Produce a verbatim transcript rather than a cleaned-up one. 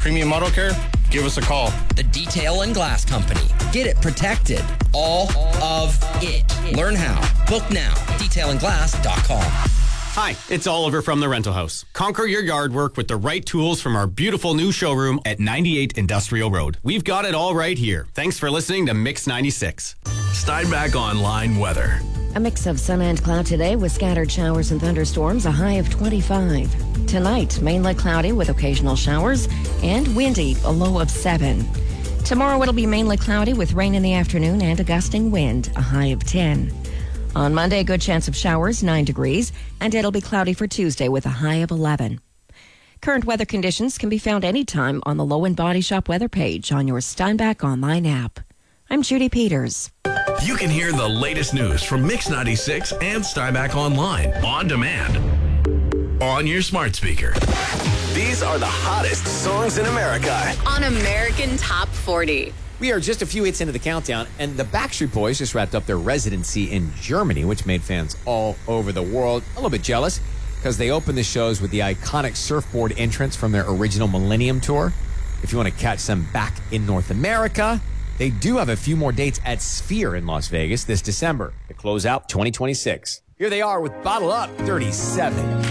premium auto care, give us a call. The Detail and Glass Company. Get it protected. All of it. Learn how. Book now. detail and glass dot com. Hi, it's Oliver from The Rental House. Conquer your yard work with the right tools from our beautiful new showroom at ninety-eight Industrial Road. We've got it all right here. Thanks for listening to Mix ninety-six. Steinbach Online weather. A mix of sun and cloud today with scattered showers and thunderstorms, a high of twenty-five. Tonight, mainly cloudy with occasional showers and windy, a low of seven. Tomorrow, it'll be mainly cloudy with rain in the afternoon and a gusting wind, a high of ten. On Monday, a good chance of showers, nine degrees, and it'll be cloudy for Tuesday with a high of eleven. Current weather conditions can be found anytime on the Low and Body Shop weather page on your Steinbach Online app. I'm Judy Peters. You can hear the latest news from Mix ninety-six and Steinbach Online on demand on your smart speaker. These are the hottest songs in America on American Top forty. We are just a few hits into the countdown, and the Backstreet Boys just wrapped up their residency in Germany, which made fans all over the world a little bit jealous because they opened the shows with the iconic surfboard entrance from their original Millennium Tour. If you want to catch them back in North America, they do have a few more dates at Sphere in Las Vegas this December to close out twenty twenty-six. Here they are with Bottle Up thirty-seven.